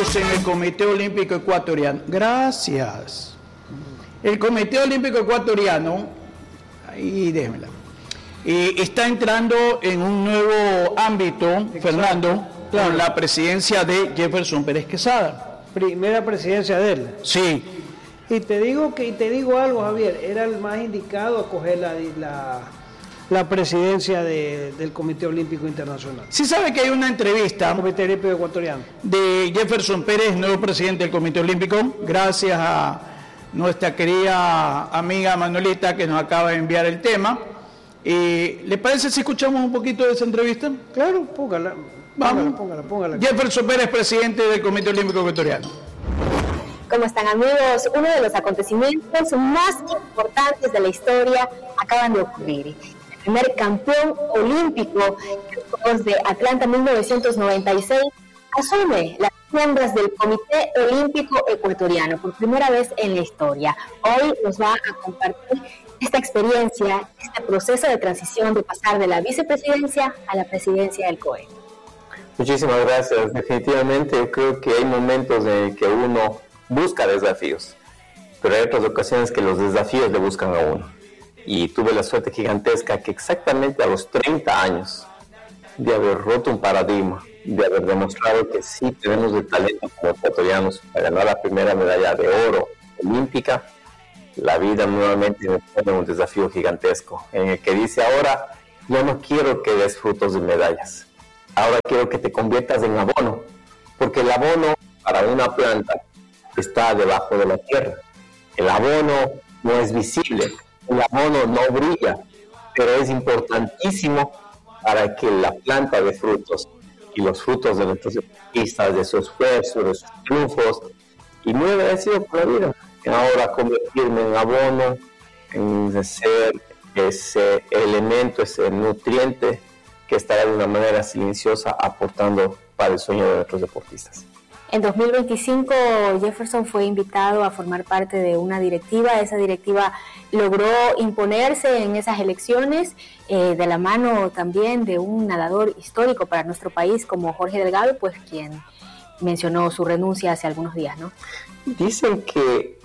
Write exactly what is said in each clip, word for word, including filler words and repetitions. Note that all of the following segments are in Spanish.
cambios en el Comité Olímpico Ecuatoriano. Gracias. El Comité Olímpico Ecuatoriano, ahí déjemela, eh, está entrando en un nuevo ámbito, exacto, Fernando, claro, con la presidencia de Jefferson Pérez Quesada. Primera presidencia de él. Sí. Y te digo que y te digo algo, Javier, era el más indicado a coger la, la, la presidencia de, del Comité Olímpico Internacional. Sí sabe que hay una entrevista el Comité Olímpico Ecuatoriano de Jefferson Pérez, nuevo presidente del Comité Olímpico, gracias a nuestra querida amiga Manuelita que nos acaba de enviar el tema. Eh, ¿Le parece si escuchamos un poquito de esa entrevista? Claro, póngala. Vamos. Póngala, póngala, póngala. Jefferson Pérez, presidente del Comité Olímpico Ecuatoriano. ¿Cómo están, amigos? Uno de los acontecimientos más importantes de la historia acaban de ocurrir. El primer campeón olímpico de Atlanta mil novecientos noventa y seis asume las riendas del Comité Olímpico Ecuatoriano por primera vez en la historia. Hoy nos va a compartir esta experiencia, este proceso de transición de pasar de la vicepresidencia a la presidencia del C O E. Muchísimas gracias. Definitivamente yo creo que hay momentos en que uno busca desafíos, pero hay otras ocasiones que los desafíos le buscan a uno. Y tuve la suerte gigantesca que exactamente a los treinta años de haber roto un paradigma, de haber demostrado que sí tenemos el talento como ecuatorianos para ganar la primera medalla de oro olímpica, la vida nuevamente me pone un desafío gigantesco en el que dice: ahora yo no quiero que des frutos de medallas, ahora quiero que te conviertas en abono, porque el abono para una planta está debajo de la tierra. El abono no es visible, el abono no brilla, pero es importantísimo para que la planta dé frutos, y los frutos de nuestros deportistas, de su esfuerzo, de sus triunfos, y muy agradecido por la vida. Ahora convertirme en abono, en ser ese elemento, ese nutriente que estará de una manera silenciosa aportando para el sueño de nuestros deportistas. En dos mil veinticinco, Jefferson fue invitado a formar parte de una directiva. Esa directiva logró imponerse en esas elecciones, eh, de la mano también de un nadador histórico para nuestro país como Jorge Delgado, pues quien mencionó su renuncia hace algunos días, ¿no? Dicen que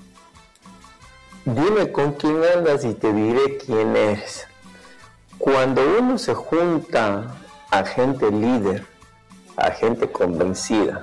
dime con quién andas y te diré quién eres. Cuando uno se junta a gente líder, a gente convencida,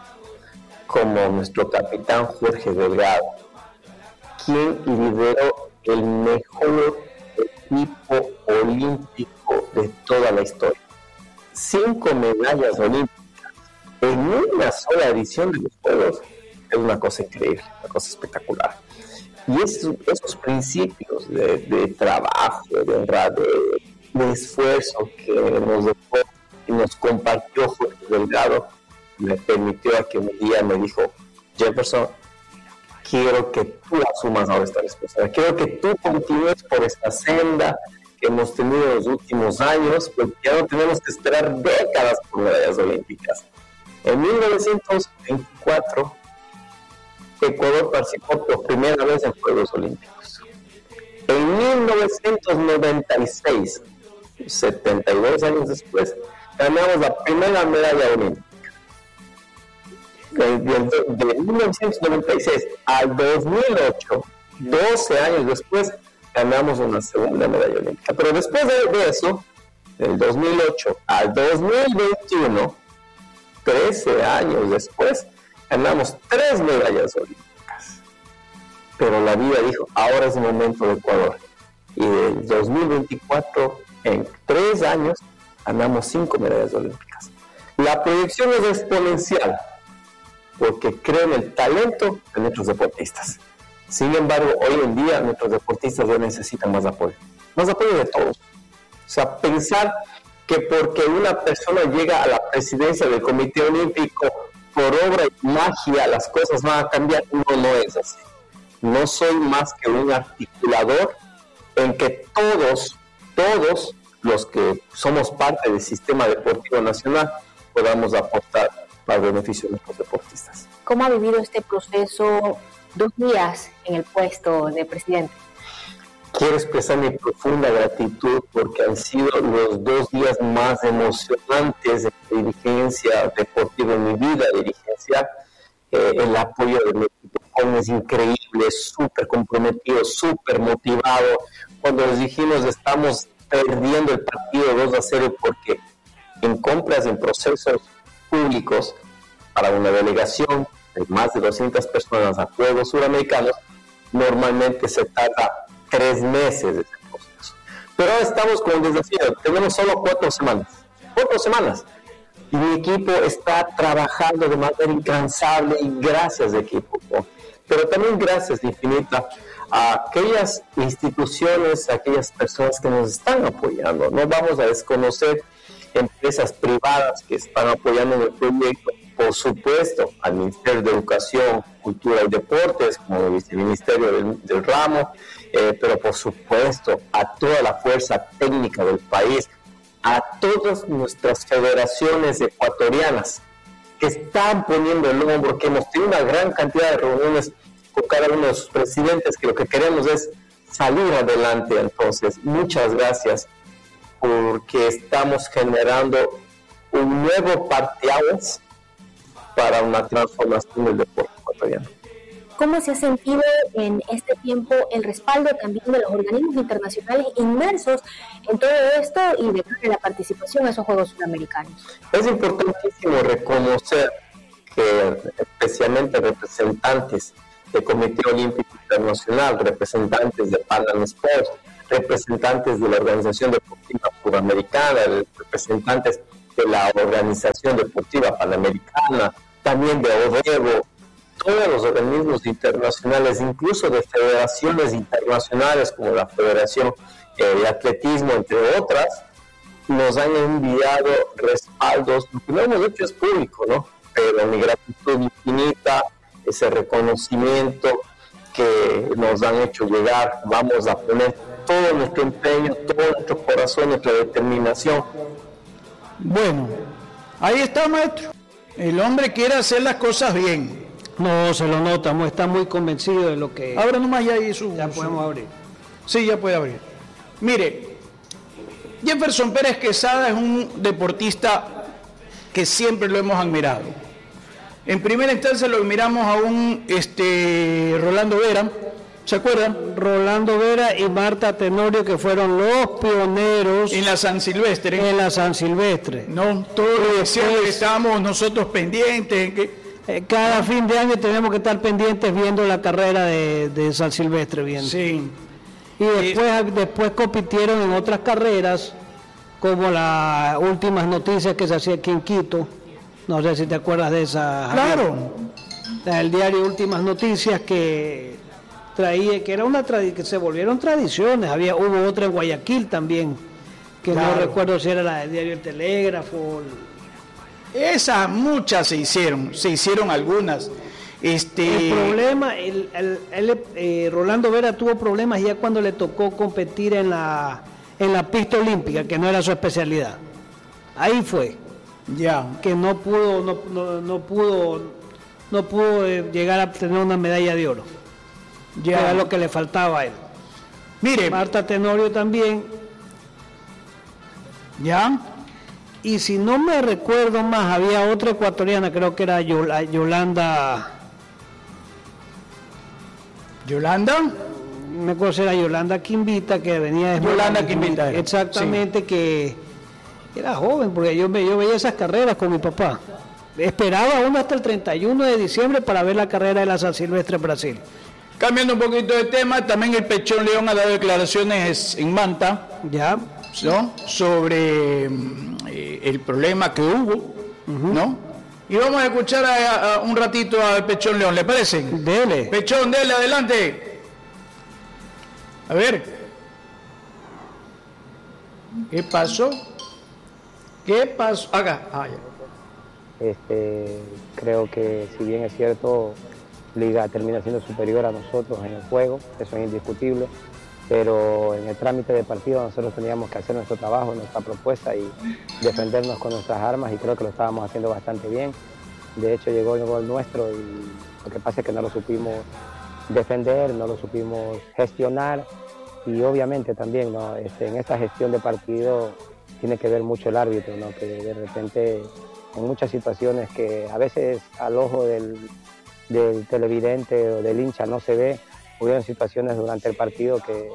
como nuestro capitán Jorge Delgado, quien lideró el mejor equipo olímpico de toda la historia. Cinco medallas olímpicas en una sola edición de los Juegos es una cosa increíble, una cosa espectacular. Y esos, esos principios de, de trabajo, de honradez, de esfuerzo que nos dejó y nos compartió Jorge Delgado, me permitió a que un día me dijo: Jefferson, quiero que tú asumas ahora esta responsabilidad, quiero que tú continúes por esta senda que hemos tenido en los últimos años, porque ya no tenemos que esperar décadas por medallas olímpicas. En mil novecientos veinticuatro, Ecuador participó por primera vez en Juegos Olímpicos. En mil novecientos noventa y seis, setenta y dos años después, ganamos la primera medalla olímpica. De, de, de mil novecientos noventa y seis al dos mil ocho, doce años después, ganamos una segunda medalla olímpica. Pero después de, de eso, del dos mil ocho al dos mil veintiuno, trece años después, ganamos tres medallas olímpicas. Pero la vida dijo: ahora es el momento de Ecuador. Y del dos mil veinticuatro, en tres años, ganamos cinco medallas olímpicas. La proyección es exponencial, porque creo en el talento de nuestros deportistas. Sin embargo, hoy en día nuestros deportistas ya necesitan más apoyo, más apoyo de todos. O sea, pensar que porque una persona llega a la presidencia del Comité Olímpico por obra y magia las cosas van a cambiar, no, no es así. No soy más que un articulador en que todos, todos los que somos parte del sistema deportivo nacional podamos aportar para el beneficio de nuestros deportistas. ¿Cómo ha vivido este proceso dos días en el puesto de presidente? Quiero expresar mi profunda gratitud porque han sido los dos días más emocionantes de mi dirigencia deportiva, en mi vida dirigencial, eh, el apoyo del equipo es increíble, súper comprometido, súper motivado. Cuando les dijimos estamos perdiendo el partido dos a cero porque en compras, en procesos públicos para una delegación de más de doscientas personas a Juegos Suramericanos, normalmente se tarda tres meses de ese proceso. Pero ahora estamos con el desafío, tenemos solo cuatro semanas, cuatro semanas, y mi equipo está trabajando de manera incansable, y gracias equipo, pero también gracias infinita a aquellas instituciones, a aquellas personas que nos están apoyando. No vamos a desconocer empresas privadas que están apoyando en el proyecto, por supuesto al Ministerio de Educación, Cultura y Deportes, como el Viceministerio del, del ramo, eh, pero por supuesto a toda la fuerza técnica del país, a todas nuestras federaciones ecuatorianas que están poniendo el hombro, que hemos tenido una gran cantidad de reuniones con cada uno de sus presidentes, que lo que queremos es salir adelante. Entonces, muchas gracias, porque estamos generando un nuevo parteaguas para una transformación del deporte ecuatoriano. ¿Cómo se ha sentido en este tiempo el respaldo también de los organismos internacionales inmersos en todo esto y de la participación en esos Juegos Suramericanos? Es importantísimo reconocer que especialmente representantes del Comité Olímpico Internacional, representantes de Panam Sports, representantes de la Organización Deportiva Suramericana, representantes de la Organización Deportiva Panamericana, también de ODEVO, todos los organismos internacionales, incluso de federaciones internacionales como la Federación eh, de Atletismo, entre otras, nos han enviado respaldos. Lo que no hemos hecho es público, ¿no? Pero mi gratitud infinita, ese reconocimiento que nos han hecho llegar. Vamos a poner todo nuestro empeño, todo nuestro corazón, nuestra determinación. Bueno, ahí está, maestro. El hombre quiere hacer las cosas bien. No, se lo nota, está muy convencido de lo que... Ahora nomás ya hizo... Ya podemos abrir. Sí, ya puede abrir. Mire, Jefferson Pérez Quesada es un deportista que siempre lo hemos admirado. En primera instancia lo admiramos a un este, Rolando Vera, ¿se acuerdan? Rolando Vera y Marta Tenorio, que fueron los pioneros en la San Silvestre. En la San Silvestre. No, todos los diciembre estábamos nosotros pendientes. Que... Eh, cada ah. fin de año tenemos que estar pendientes viendo la carrera de, de San Silvestre. Viendo. Sí. Y después, eh, después compitieron en otras carreras, como las últimas noticias que se hacía aquí en Quito. No sé si te acuerdas de esa. Claro. El diario Últimas Noticias, que traía, que era una tradi- que se volvieron tradiciones. Había, hubo otra en Guayaquil también, que claro. No recuerdo si era la del diario El Telégrafo. Esas muchas se hicieron, se hicieron algunas. Este... El problema, el, el, el, eh, Rolando Vera tuvo problemas ya cuando le tocó competir en la en la pista olímpica, que no era su especialidad. Ahí fue. Ya. Que no pudo, no, no, no pudo, no pudo eh, llegar a tener una medalla de oro. Ya. Era lo que le faltaba a él. Mire. Marta Tenorio también. Ya. Y si no me recuerdo más, había otra ecuatoriana, creo que era Yol- Yolanda. ¿Yolanda? Me acuerdo si era Yolanda Quimbita, que venía de Yolanda Quimbita. Era. Exactamente, sí. Que era joven, porque yo, yo veía esas carreras con mi papá. Esperaba uno hasta el treinta y uno de diciembre para ver la carrera de la San Silvestre en Brasil. Cambiando un poquito de tema, también el Pechón León ha dado declaraciones en Manta. Ya. ¿No? Sobre eh, el problema que hubo, uh-huh. ¿no? Y vamos a escuchar a, a un ratito al Pechón León, ¿le parece? Dele. Pechón, dele, adelante. A ver. ¿Qué pasó? ¿Qué pasó? Acá. Ah, ya. Este, creo que si bien es cierto, Liga termina siendo superior a nosotros en el juego, eso es indiscutible. Pero en el trámite de partido nosotros teníamos que hacer nuestro trabajo, nuestra propuesta y defendernos con nuestras armas, y creo que lo estábamos haciendo bastante bien. De hecho llegó el gol nuestro y lo que pasa es que no lo supimos defender, no lo supimos gestionar, y obviamente también, ¿no? este, en esta gestión de partido tiene que ver mucho el árbitro, ¿no? Que de repente en muchas situaciones que a veces al ojo del, del televidente o del hincha no se ve. Hubieron situaciones durante el partido que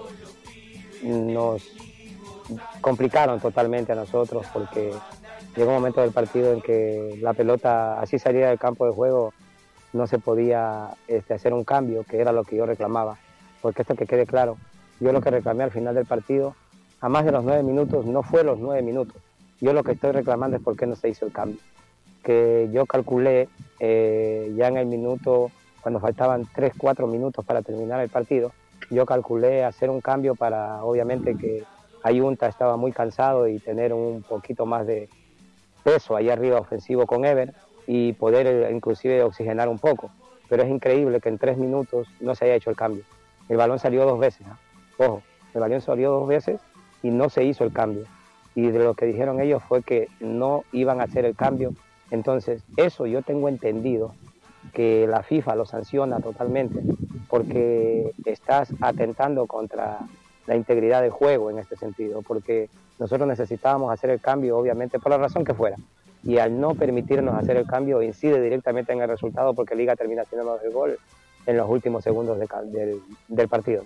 nos complicaron totalmente a nosotros, porque llegó un momento del partido en que la pelota, así salía del campo de juego, no se podía este, hacer un cambio, que era lo que yo reclamaba. Porque esto que quede claro, yo lo que reclamé al final del partido, a más de los nueve minutos, no fue los nueve minutos. Yo lo que estoy reclamando es por qué no se hizo el cambio. Que yo calculé eh, ya en el minuto, cuando faltaban tres, cuatro minutos para terminar el partido, yo calculé hacer un cambio para, obviamente, que Ayunta estaba muy cansado y tener un poquito más de peso ahí arriba ofensivo con Ever y poder eh, inclusive oxigenar un poco. Pero es increíble que en tres minutos no se haya hecho el cambio. El balón salió dos veces, ¿no? Ojo, el balón salió dos veces y no se hizo el cambio. Y de lo que dijeron ellos fue que no iban a hacer el cambio. Entonces, eso yo tengo entendido que la FIFA lo sanciona totalmente, porque estás atentando contra la integridad del juego en este sentido, porque nosotros necesitábamos hacer el cambio, obviamente, por la razón que fuera, y al no permitirnos hacer el cambio incide directamente en el resultado, porque Liga termina haciéndonos el gol en los últimos segundos de, del, del partido.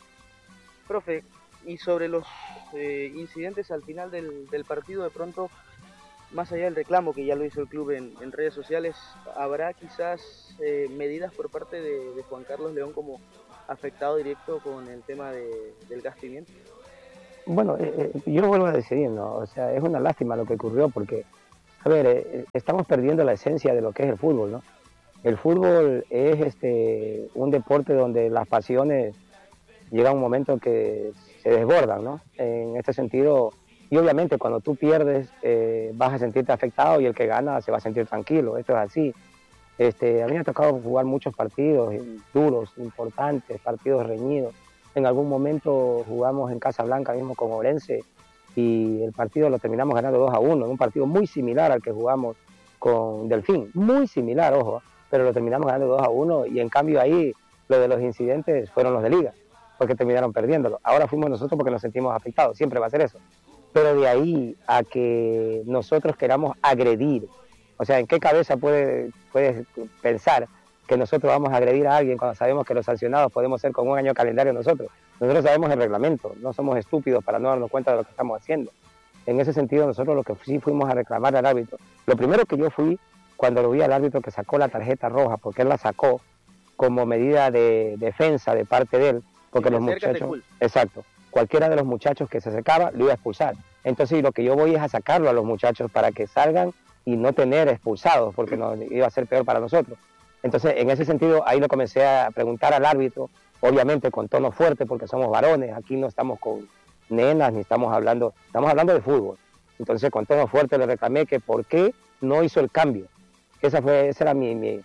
Profe, y sobre los eh, incidentes al final del, del partido, de pronto, más allá del reclamo que ya lo hizo el club en, en redes sociales, ¿habrá quizás eh, medidas por parte de, de Juan Carlos León como afectado directo con el tema de, del gas pimienta? Bueno, eh, yo lo vuelvo a decir, ¿no? O sea, es una lástima lo que ocurrió, porque, a ver, eh, estamos perdiendo la esencia de lo que es el fútbol, ¿no? El fútbol es este un deporte donde las pasiones llega un momento que se desbordan, ¿no? En este sentido, y obviamente cuando tú pierdes eh, vas a sentirte afectado y el que gana se va a sentir tranquilo, esto es así. Este, a mí me ha tocado jugar muchos partidos duros, importantes, partidos reñidos. En algún momento jugamos en Casablanca mismo con Orense y el partido lo terminamos ganando dos a uno, un partido muy similar al que jugamos con Delfín, muy similar, ojo, pero lo terminamos ganando dos a uno y en cambio ahí lo de los incidentes fueron los de Liga, porque terminaron perdiéndolo. Ahora fuimos nosotros porque nos sentimos afectados, siempre va a ser eso. Pero de ahí a que nosotros queramos agredir, o sea, ¿en qué cabeza puede, puedes pensar que nosotros vamos a agredir a alguien cuando sabemos que los sancionados podemos ser con un año calendario nosotros? Nosotros sabemos el reglamento, no somos estúpidos para no darnos cuenta de lo que estamos haciendo. En ese sentido, nosotros lo que sí fuimos a reclamar al árbitro, lo primero que yo fui cuando lo vi al árbitro que sacó la tarjeta roja, porque él la sacó como medida de defensa de parte de él, porque los muchachos, exacto, cualquiera de los muchachos que se acercaba lo iba a expulsar. Entonces lo que yo voy es a sacarlo a los muchachos para que salgan y no tener expulsados, porque no iba a ser peor para nosotros. Entonces en ese sentido ahí lo comencé a preguntar al árbitro, obviamente con tono fuerte porque somos varones, aquí no estamos con nenas ni estamos hablando, estamos hablando de fútbol. Entonces con tono fuerte le reclamé que por qué no hizo el cambio. Esa fue, esa era mi, mi,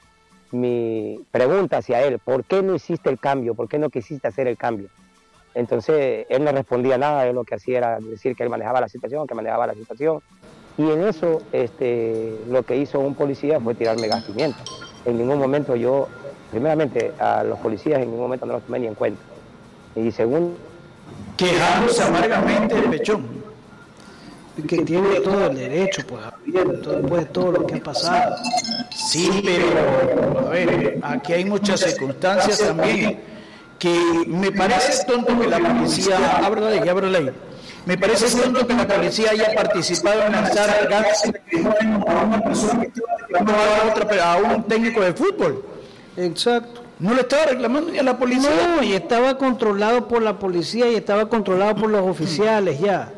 mi pregunta hacia él, ¿por qué no hiciste el cambio? ¿Por qué no quisiste hacer el cambio? Entonces él no respondía nada, él lo que hacía era decir que él manejaba la situación, que manejaba la situación. Y en eso este, lo que hizo un policía fue tirarme gas pimienta. En ningún momento yo, primeramente a los policías en ningún momento no los tomé ni en cuenta. Y segundo... Quejándose amargamente el Pechón. Que tiene todo el derecho, pues, después de todo lo que ha pasado. Sí, pero, a ver, aquí hay muchas circunstancias también que me parece tonto que la policía, abro la ley, abro la ley, me parece tonto que la policía haya participado en lanzar gas a una persona que estaba reclamando a, otra, a un técnico de fútbol. Exacto. No le estaba reclamando ni a la policía. No, y estaba controlado por la policía y estaba controlado por los oficiales ya.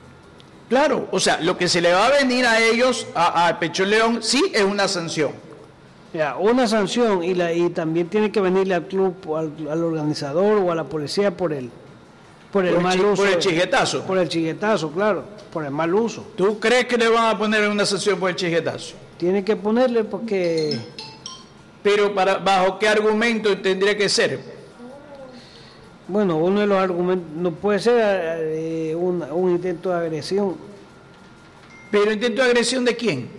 Claro, o sea, lo que se le va a venir a ellos, a, a Pechón León, sí es una sanción. Ya, una sanción y, la, y también tiene que venirle al club, al, al organizador o a la policía por el, por el por mal el, uso. Por el chiguetazo. Por el chiguetazo, claro, por el mal uso. ¿Tú crees que le van a poner una sanción por el chiguetazo? Tiene que ponerle porque... Pero para ¿bajo qué argumento tendría que ser? Bueno, uno de los argumentos, no puede ser eh, un, un intento de agresión. ¿Pero intento de agresión de quién?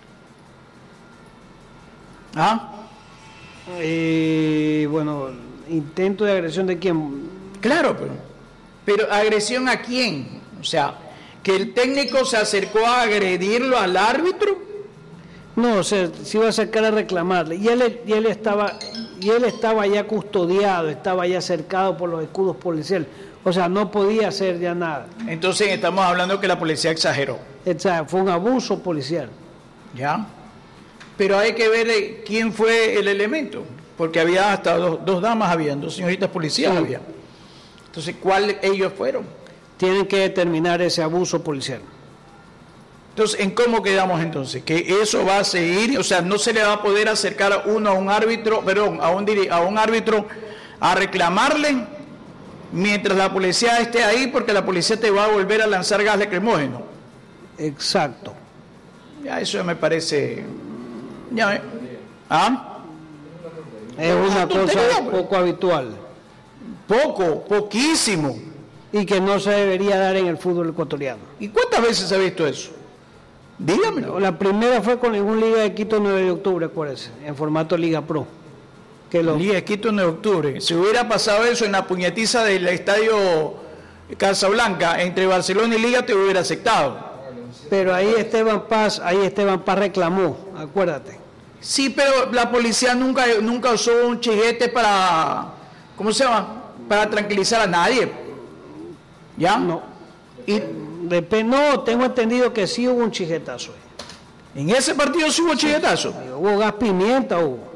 ¿Ah? Eh, bueno, intento de agresión de quién. Claro, pero, pero ¿agresión a quién? O sea, que el técnico se acercó a agredirlo al árbitro. No, se, se iba a acercar a reclamarle. Y él, y él estaba y él estaba ya custodiado, estaba ya cercado por los escudos policiales. O sea, no podía hacer ya nada. Entonces estamos hablando que la policía exageró. O sea, fue un abuso policial. ¿Ya? Pero hay que ver quién fue el elemento, porque había hasta dos, dos damas, habían dos señoritas policías, sí. había. Entonces, ¿cuál ellos fueron? Tienen que determinar ese abuso policial. Entonces, ¿en cómo quedamos entonces? Que eso va a seguir, o sea, no se le va a poder acercar a uno a un árbitro, perdón, a un, a un árbitro a reclamarle mientras la policía esté ahí, porque la policía te va a volver a lanzar gas lacrimógeno. Exacto. Ya, eso me parece... Ya, ¿ah? Es una cosa poco habitual. Poco, poquísimo. Y que no se debería dar en el fútbol ecuatoriano. ¿Y cuántas veces se ha visto eso? Dígamelo. La primera fue con ningún Liga de Quito nueve de octubre, acuérdense, en formato Liga Pro. Que lo... Liga de Quito nueve de octubre. Si hubiera pasado eso en la puñetiza del estadio Casablanca entre Barcelona y Liga, te hubiera aceptado. Pero ahí Esteban Paz, ahí Esteban Paz reclamó, acuérdate. Sí, pero la policía nunca, nunca usó un chiguete para, ¿cómo se llama? Para tranquilizar a nadie. ¿Ya? No. Y de, no, tengo entendido que sí hubo un chiguetazo. ¿En ese partido sí hubo sí, chiguetazo? Hubo gas pimienta, hubo.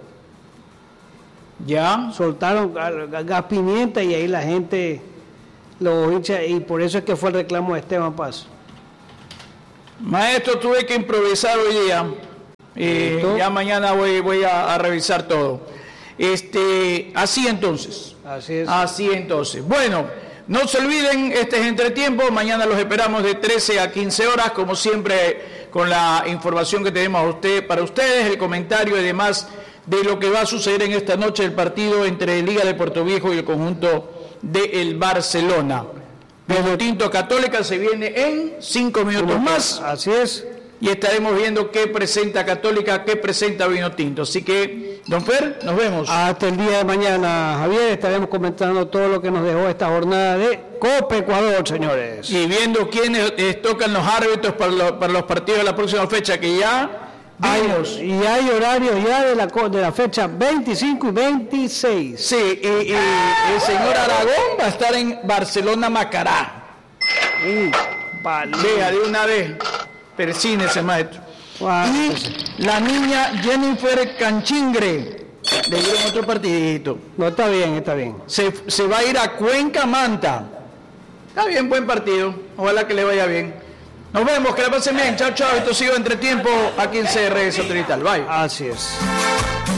¿Ya? Soltaron gas pimienta y ahí la gente, los hinchas, y por eso es que fue el reclamo de Esteban Paz. Maestro, tuve que improvisar hoy día. Eh, ya mañana voy, voy a, a revisar todo. Este, así entonces. Así es. Así entonces. Bueno, no se olviden, este es Entretiempo. Mañana los esperamos de trece a quince horas, como siempre, con la información que tenemos a usted, para ustedes, el comentario y demás de lo que va a suceder en esta noche, el partido entre Liga de Puerto Viejo y el conjunto del Barcelona. Vino Tinto Católica se viene en cinco minutos más. Así es. Y estaremos viendo qué presenta Católica, qué presenta Vino Tinto. Así que, don Fer, nos vemos. Hasta el día de mañana, Javier, estaremos comentando todo lo que nos dejó esta jornada de Copa Ecuador, señores. Y viendo quiénes eh, tocan los árbitros para, lo, para los partidos de la próxima fecha, que ya... Hay, y hay horarios ya de la, de la fecha veinticinco y veintiséis. Sí, y, y el señor Aragón va a estar en Barcelona Macará. Uh, vale. Vea, de una vez, persínese, maestro. Wow. Y la niña Jennifer Canchingre, le dieron otro partidito. No, está bien, está bien. Se, se va a ir a Cuenca Manta. Está bien, buen partido. Ojalá que le vaya bien. Nos vemos, que la pasen bien. Chao, chao. Esto sigue Entretiempo aquí en C R Satelital. Bye. Así es.